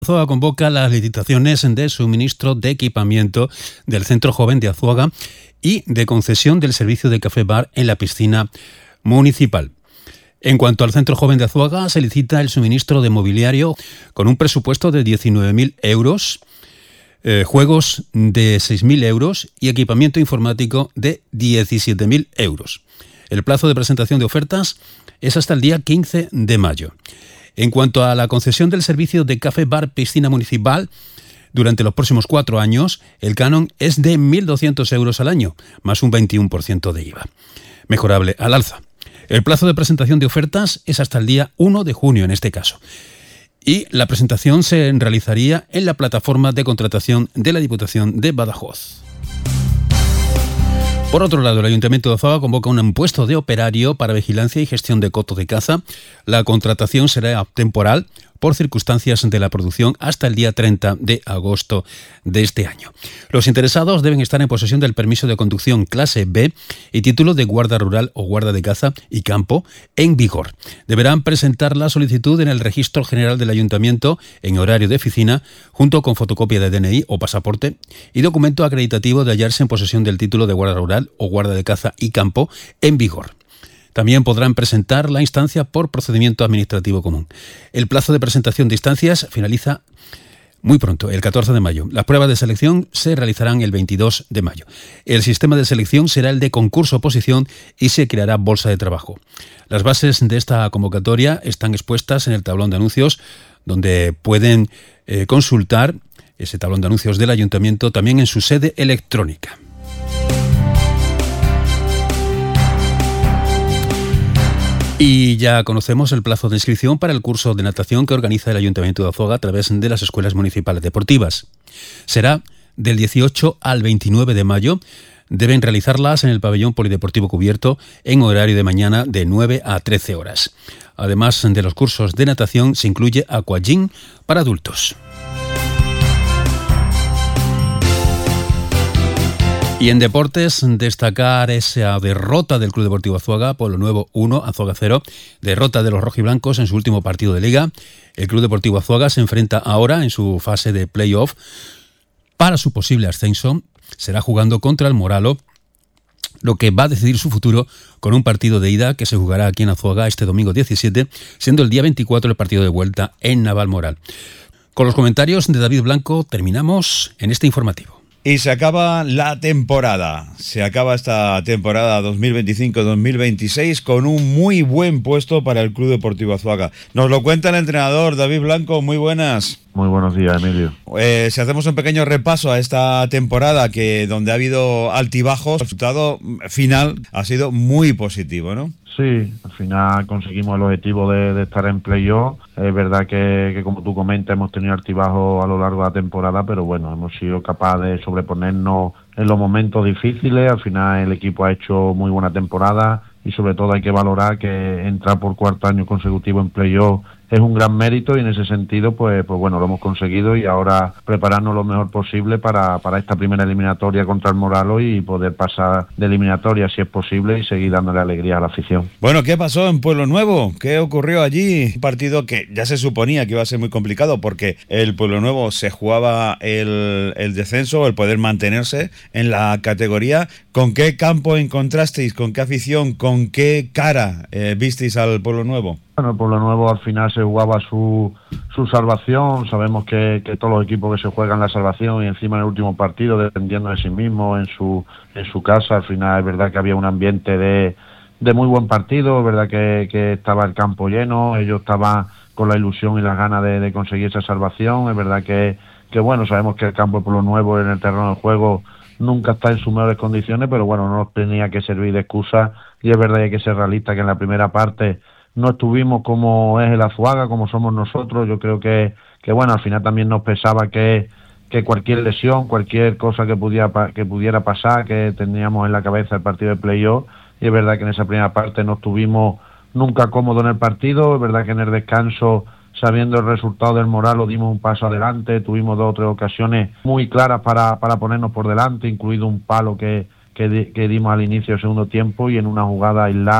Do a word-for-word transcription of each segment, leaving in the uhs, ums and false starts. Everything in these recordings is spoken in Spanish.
Azuaga convoca las licitaciones de suministro de equipamiento del Centro Joven de Azuaga y de concesión del servicio de café-bar en la piscina municipal. En cuanto al Centro Joven de Azuaga, se licita el suministro de mobiliario con un presupuesto de diecinueve mil euros, eh, juegos de seis mil euros y equipamiento informático de diecisiete mil euros. El plazo de presentación de ofertas es hasta el día quince de mayo. En cuanto a la concesión del servicio de café-bar piscina municipal, durante los próximos cuatro años, el canon es de mil doscientos euros al año, más un veintiuno por ciento de I V A, mejorable al alza. El plazo de presentación de ofertas es hasta el día uno de junio en este caso. Y la presentación se realizaría en la plataforma de contratación de la Diputación de Badajoz. Por otro lado, el Ayuntamiento de Azuaga convoca un puesto de operario para vigilancia y gestión de cotos de caza. La contratación será temporal por circunstancias de la producción hasta el día treinta de agosto de este año. Los interesados deben estar en posesión del permiso de conducción clase B y título de guarda rural o guarda de caza y campo en vigor. Deberán presentar la solicitud en el Registro General del Ayuntamiento en horario de oficina, junto con fotocopia de D N I o pasaporte y documento acreditativo de hallarse en posesión del título de guarda rural o guarda de caza y campo en vigor. También podrán presentar la instancia por procedimiento administrativo común. El plazo de presentación de instancias finaliza muy pronto, el catorce de mayo. Las pruebas de selección se realizarán el veintidós de mayo. El sistema de selección será el de concurso-oposición y se creará bolsa de trabajo. Las bases de esta convocatoria están expuestas en el tablón de anuncios, donde pueden eh, consultar ese tablón de anuncios del Ayuntamiento también en su sede electrónica. Y ya conocemos el plazo de inscripción para el curso de natación que organiza el Ayuntamiento de Azuaga a través de las escuelas municipales deportivas. Será del dieciocho al veintinueve de mayo. Deben realizarlas en el pabellón polideportivo cubierto en horario de mañana de nueve a trece horas. Además de los cursos de natación, se incluye aquagym para adultos. Y en deportes, destacar esa derrota del Club Deportivo Azuaga, Pueblo Nuevo uno, Azuaga cero, derrota de los rojiblancos en su último partido de Liga. El Club Deportivo Azuaga se enfrenta ahora en su fase de play-off para su posible ascenso. Será jugando contra el Moralo, lo que va a decidir su futuro con un partido de ida que se jugará aquí en Azuaga este domingo diecisiete, siendo el día veinticuatro el partido de vuelta en Navalmoral. Con los comentarios de David Blanco terminamos en este informativo. Y se acaba la temporada, se acaba esta temporada dos mil veinticinco dos mil veintiséis con un muy buen puesto para el Club Deportivo Azuaga. Nos lo cuenta el entrenador David Blanco, muy buenas. Muy buenos días, Emilio. Eh, si hacemos un pequeño repaso a esta temporada, que donde ha habido altibajos, el resultado final ha sido muy positivo, ¿no? Sí, al final conseguimos el objetivo de, de estar en playoff. Es verdad que, que, como tú comentas, hemos tenido altibajos a lo largo de la temporada, pero bueno, hemos sido capaces de sobreponernos en los momentos difíciles. Al final el equipo ha hecho muy buena temporada y sobre todo hay que valorar que entrar por cuarto año consecutivo en playoff es un gran mérito, y en ese sentido pues pues bueno, lo hemos conseguido, y ahora prepararnos lo mejor posible para, para esta primera eliminatoria contra el Moralo y poder pasar de eliminatoria si es posible y seguir dándole alegría a la afición. Bueno, ¿qué pasó en Pueblo Nuevo? ¿Qué ocurrió allí? Un partido que ya se suponía que iba a ser muy complicado porque el Pueblo Nuevo se jugaba el, el descenso, el poder mantenerse en la categoría. ¿Con qué campo encontrasteis? ¿Con qué afición? ¿Con qué cara eh, visteis al Pueblo Nuevo? Bueno, el Pueblo Nuevo al final se jugaba su, su salvación. Sabemos que, que todos los equipos que se juegan la salvación y encima en el último partido, dependiendo de sí mismo en su en su casa, al final es verdad que había un ambiente de, de muy buen partido, es verdad que, que estaba el campo lleno, ellos estaban con la ilusión y las ganas de, de conseguir esa salvación. Es verdad que, que bueno, sabemos que el campo de Pueblo Nuevo en el terreno del juego nunca está en sus mejores condiciones, pero bueno, no nos tenía que servir de excusa, y es verdad que hay que ser realista, que en la primera parte no estuvimos como es el Azuaga, como somos nosotros. Yo creo que, que bueno, al final también nos pesaba que, que cualquier lesión, cualquier cosa que pudiera, que pudiera pasar, que teníamos en la cabeza el partido de playoff, y es verdad que en esa primera parte no estuvimos nunca cómodos en el partido. Es verdad que en el descanso, sabiendo el resultado del Moralo, dimos un paso adelante, tuvimos dos o tres ocasiones muy claras para, para ponernos por delante, incluido un palo que, que, que dimos al inicio del segundo tiempo, y en una jugada aislada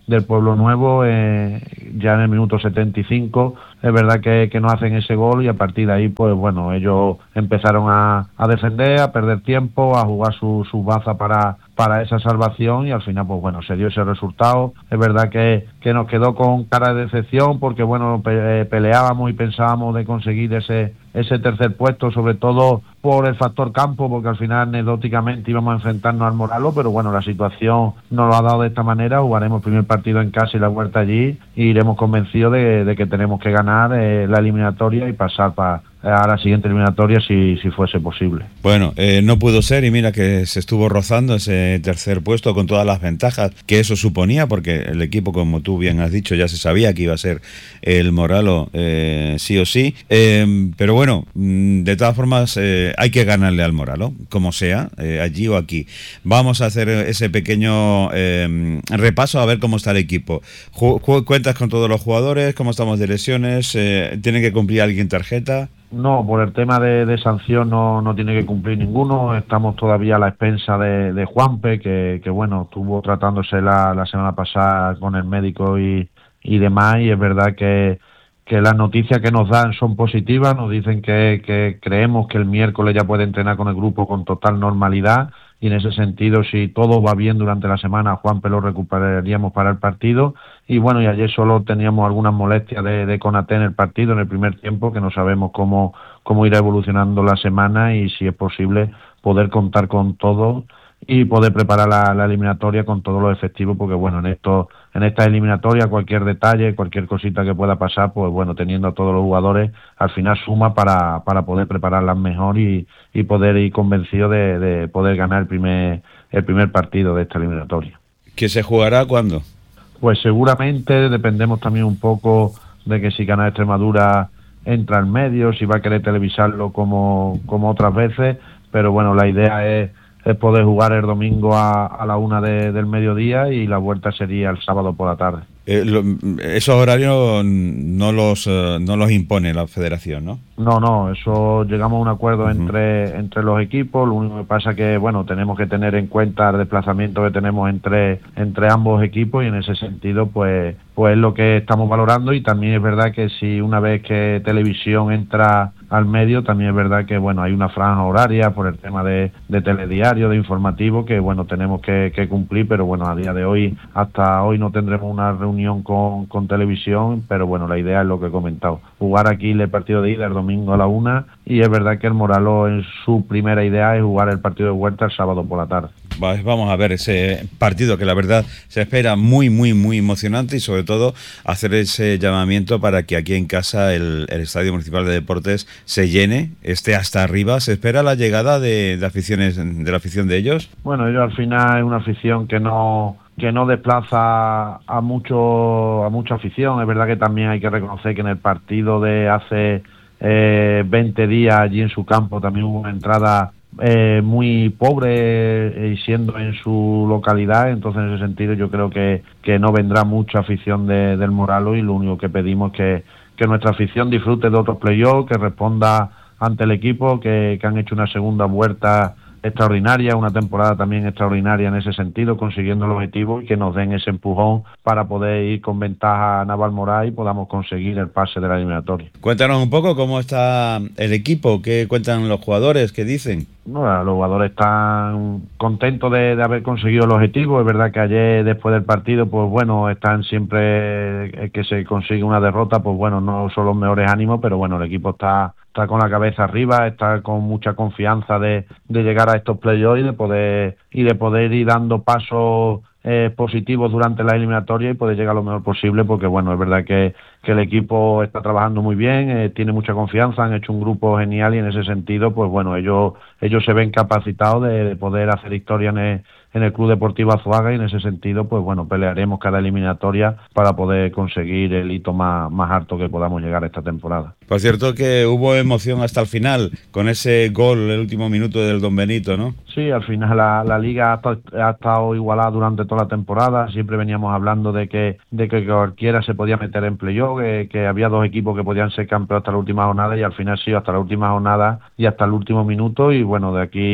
del Pueblo Nuevo, eh, ya en el minuto setenta y cinco, es verdad que, que nos hacen ese gol y a partir de ahí, pues bueno, ellos empezaron a, a defender, a perder tiempo, a jugar su, su baza para, para esa salvación y al final, pues bueno, se dio ese resultado. Es verdad que, que nos quedó con cara de decepción porque, bueno, pe- peleábamos y pensábamos de conseguir ese, ese tercer puesto, sobre todo por el factor campo, porque al final anecdóticamente íbamos a enfrentarnos al Moralo, pero bueno, la situación nos lo ha dado de esta manera. Jugaremos el primer partido en casa y la vuelta allí y iremos convencidos de, de que tenemos que ganar eh, la eliminatoria y pasar para a la siguiente eliminatoria si, si fuese posible. Bueno, eh, no pudo ser y mira que se estuvo rozando ese tercer puesto con todas las ventajas que eso suponía, porque el equipo, como tú bien has dicho, ya se sabía que iba a ser el Moralo eh, sí o sí, eh, pero bueno, de todas formas eh, hay que ganarle al Moralo, como sea, eh, allí o aquí. Vamos a hacer ese pequeño eh, repaso a ver cómo está el equipo. Ju- ju- ¿Cuentas con todos los jugadores? ¿Cómo estamos de lesiones? Eh, ¿Tiene que cumplir alguien tarjeta? No, por el tema de, de sanción no, no tiene que cumplir ninguno. Estamos todavía a la expensa de, de Juanpe, que, que bueno, estuvo tratándose la, la semana pasada con el médico y, y demás, y es verdad que, que las noticias que nos dan son positivas. Nos dicen que, que creemos que el miércoles ya puede entrenar con el grupo con total normalidad, y en ese sentido, si todo va bien durante la semana, Juanpe lo recuperaríamos para el partido. Y bueno, y ayer solo teníamos algunas molestias de, de Konaté en el partido, en el primer tiempo, que no sabemos cómo, cómo irá evolucionando la semana y si es posible poder contar con todo y poder preparar la, la eliminatoria con todos los efectivos, porque bueno, en esto, en esta eliminatoria cualquier detalle, cualquier cosita que pueda pasar, pues bueno, teniendo a todos los jugadores, al final suma para, para poder prepararlas mejor y, y poder ir convencido de, de poder ganar el primer, el primer partido de esta eliminatoria. ¿Que se jugará cuándo? Pues seguramente dependemos también un poco de que si Canal Extremadura entra al medio, si va a querer televisarlo como, como otras veces, pero bueno, la idea es, es poder jugar el domingo a, a la una de, del mediodía y la vuelta sería el sábado por la tarde. Eh, lo, esos horarios no los eh, no los impone la federación, ¿no? No, no, eso llegamos a un acuerdo Uh-huh. entre entre los equipos. Lo único que pasa que, bueno, tenemos que tener en cuenta el desplazamiento que tenemos entre entre ambos equipos y en ese sentido, pues pues es lo que estamos valorando. Y también es verdad que si una vez que televisión entra al medio, también es verdad que, bueno, hay una franja horaria por el tema de, de telediario, de informativo, que, bueno, tenemos que, que cumplir, pero bueno, a día de hoy, hasta hoy no tendremos una reunión con, con televisión, pero bueno, la idea es lo que he comentado, jugar aquí el partido de ida el domingo a la una, y es verdad que el Moralo en su primera idea es jugar el partido de vuelta el sábado por la tarde. Vamos a ver ese partido que la verdad se espera muy, muy, muy emocionante y sobre todo hacer ese llamamiento para que aquí en casa el, el Estadio Municipal de Deportes se llene, esté hasta arriba. ¿Se espera la llegada de, de aficiones de la afición de ellos? Bueno, ellos al final es una afición que no que no desplaza a mucho a mucha afición. Es verdad que también hay que reconocer que en el partido de hace eh, veinte días allí en su campo también hubo una entrada Eh, muy pobre eh, y siendo en su localidad, entonces en ese sentido yo creo que, que no vendrá mucha afición de, del Moralo, y lo único que pedimos es que, que nuestra afición disfrute de otros playoffs, que responda ante el equipo, que, que han hecho una segunda vuelta extraordinaria, una temporada también extraordinaria en ese sentido, consiguiendo el objetivo, y que nos den ese empujón para poder ir con ventaja a Navalmoral y podamos conseguir el pase de la eliminatoria. Cuéntanos un poco cómo está el equipo, qué cuentan los jugadores, qué dicen. Bueno, los jugadores están contentos de, de haber conseguido el objetivo. Es verdad que ayer, después del partido, pues bueno, están siempre que se consigue una derrota, pues bueno, no son los mejores ánimos, pero bueno, el equipo está está con la cabeza arriba, está con mucha confianza de, de llegar a estos playoffs y de poder y de poder ir dando pasos eh, positivos durante la eliminatoria y poder llegar lo mejor posible, porque bueno, es verdad que, que el equipo está trabajando muy bien, eh, tiene mucha confianza, han hecho un grupo genial, y en ese sentido, pues bueno, ellos ellos se ven capacitados de, de poder hacer historia en el, en el Club Deportivo Azuaga, y en ese sentido, pues bueno, pelearemos cada eliminatoria para poder conseguir el hito más, más alto que podamos llegar esta temporada. Por cierto que hubo emoción hasta el final, con ese gol el último minuto del Don Benito, ¿no? Sí, al final la, la liga ha estado, ha estado igualada durante toda la temporada. Siempre veníamos hablando de que de que cualquiera se podía meter en playoff, que, que había dos equipos que podían ser campeones hasta la última jornada, y al final sí, hasta la última jornada y hasta el último minuto. Y bueno, de aquí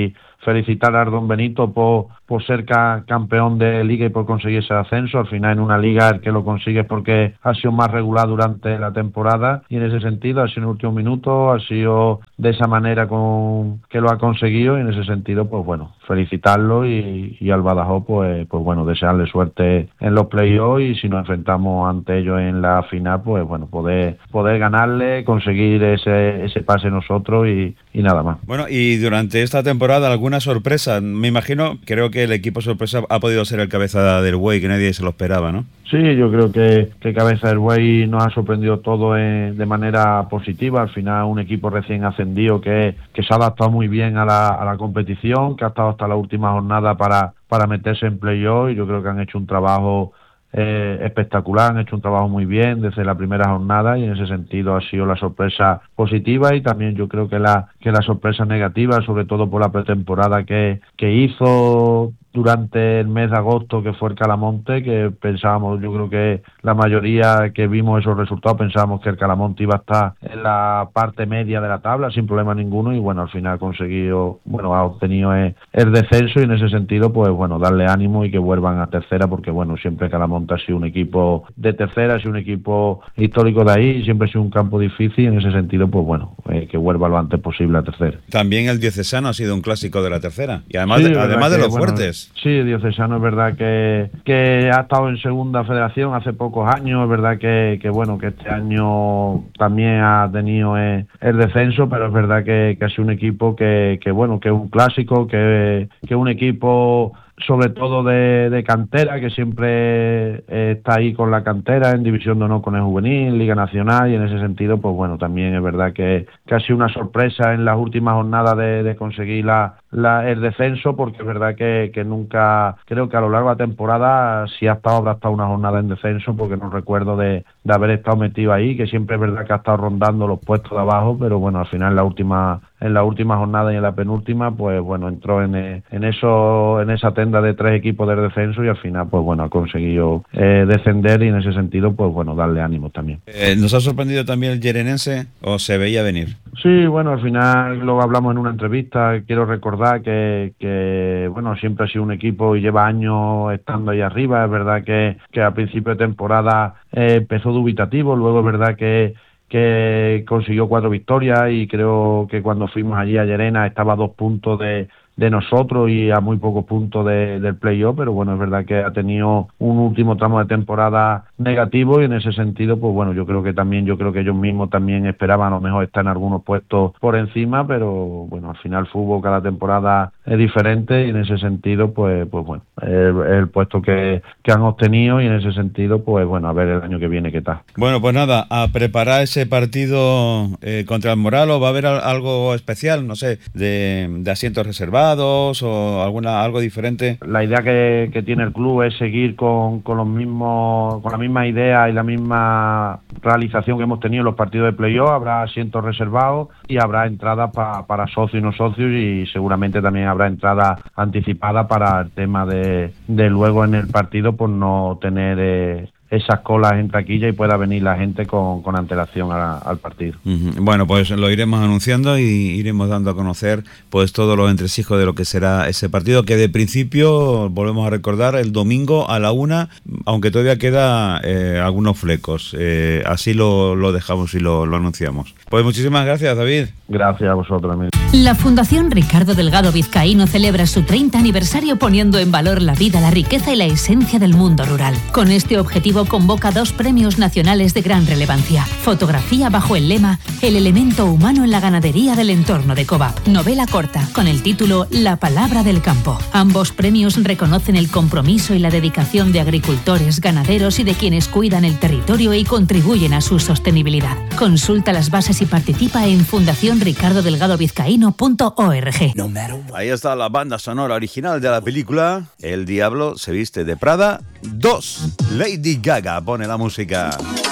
felicitar a Ardón Benito por, por ser ca- campeón de liga y por conseguir ese ascenso. Al final en una liga el que lo consigue es porque ha sido más regular durante la temporada y en ese sentido ha sido en el último minuto, ha sido de esa manera con que lo ha conseguido y en ese sentido pues bueno, felicitarlo y, y al Badajoz pues, pues bueno, desearle suerte en los playoffs y si nos enfrentamos ante ellos en la final pues bueno, poder, poder ganarle, conseguir ese, ese pase nosotros y, y nada más. Bueno, y durante esta temporada alguna sorpresa, me imagino, creo que el equipo sorpresa ha podido ser el Cabeza del Buey, que nadie se lo esperaba, ¿no? Sí, yo creo que, que Cabeza del Buey nos ha sorprendido todo en, de manera positiva. Al final un equipo recién ascendido que, que se ha adaptado muy bien a la, a la competición, que ha estado hasta la última jornada para, para meterse en playoff y yo creo que han hecho un trabajo eh, espectacular, han hecho un trabajo muy bien desde la primera jornada y en ese sentido ha sido la sorpresa positiva y también yo creo que la, que la sorpresa negativa, sobre todo por la pretemporada que, que hizo durante el mes de agosto, que fue el Calamonte, que pensábamos, yo creo que la mayoría que vimos esos resultados pensábamos que el Calamonte iba a estar en la parte media de la tabla sin problema ninguno y bueno, al final ha conseguido, bueno, ha obtenido el, el descenso y en ese sentido pues bueno, darle ánimo y que vuelvan a tercera porque bueno, siempre Calamonte ha sido un equipo de tercera, ha sido un equipo histórico de ahí y siempre ha sido un campo difícil y en ese sentido pues bueno, eh, que vuelva lo antes posible a tercera. También el Diocesano ha sido un clásico de la tercera y además, sí, de, además de que, los bueno, fuertes. Sí, Diocesano es verdad que, que ha estado en segunda federación hace pocos años, es verdad que, que bueno, que este año también ha tenido el, el descenso, pero es verdad que, que ha sido un equipo que, que bueno, que es un clásico, que es un equipo sobre todo de, de cantera, que siempre eh, está ahí con la cantera, en División de Honor con el Juvenil, Liga Nacional, y en ese sentido, pues bueno, también es verdad que, que ha sido una sorpresa en las últimas jornadas de, de conseguir la, la, el descenso, porque es verdad que, que nunca, creo que a lo largo de la temporada, si ha estado, habrá estado una jornada en descenso, porque no recuerdo de, de haber estado metido ahí, que siempre es verdad que ha estado rondando los puestos de abajo, pero bueno, al final en la última en la última jornada y en la penúltima, pues bueno, entró en, en eso en esa tenda de tres equipos del descenso y al final, pues bueno, ha conseguido eh, descender y en ese sentido, pues bueno, darle ánimo también. Eh, ¿Nos ha sorprendido también el Llerenense o se veía venir? Sí, bueno, al final lo hablamos en una entrevista, quiero recordar que, que bueno, siempre ha sido un equipo y lleva años estando ahí arriba, es verdad que, que a principio de temporada eh, empezó dubitativo, luego es verdad que que consiguió cuatro victorias y creo que cuando fuimos allí a Llerena estaba a dos puntos de, de nosotros y a muy pocos puntos de, del playoff, pero bueno, es verdad que ha tenido un último tramo de temporada negativo y en ese sentido, pues bueno, yo creo que también, yo creo que ellos mismos también esperaban a lo mejor estar en algunos puestos por encima, pero bueno, al final el fútbol cada temporada es diferente y en ese sentido, pues pues bueno, el, el puesto que, que han obtenido y en ese sentido, pues bueno, a ver el año que viene qué tal. Bueno, pues nada, a preparar ese partido eh, contra el Moral, ¿o va a haber algo especial, no sé, de, de asientos reservados o alguna algo diferente? La idea que, que tiene el club es seguir con, con los mismos, con la misma idea y la misma realización que hemos tenido en los partidos de playoff. Habrá asientos reservados y habrá entradas pa, para socios y no socios y seguramente también habrá entrada anticipada para el tema de, de luego en el partido por no tener eh, esas colas en taquilla y pueda venir la gente con, con antelación a, al partido. Uh-huh. Bueno, pues lo iremos anunciando y iremos dando a conocer pues todos los entresijos de lo que será ese partido, que de principio, volvemos a recordar, el domingo a la una, aunque todavía queda eh, algunos flecos. Eh, así lo, lo dejamos y lo, lo anunciamos. Pues muchísimas gracias, David. Gracias a vosotros, amigo. La Fundación Ricardo Delgado Vizcaíno celebra su treinta aniversario poniendo en valor la vida, la riqueza y la esencia del mundo rural. Con este objetivo convoca dos premios nacionales de gran relevancia. Fotografía bajo el lema El elemento humano en la ganadería del entorno de Covap. Novela corta con el título La palabra del campo. Ambos premios reconocen el compromiso y la dedicación de agricultores, ganaderos y de quienes cuidan el territorio y contribuyen a su sostenibilidad. Consulta las bases y participa en fundación ricardo delgado vizcaíno punto org. Ahí está la banda sonora original de la película El Diablo se viste de Prada dos. Lady Gaga pone la música.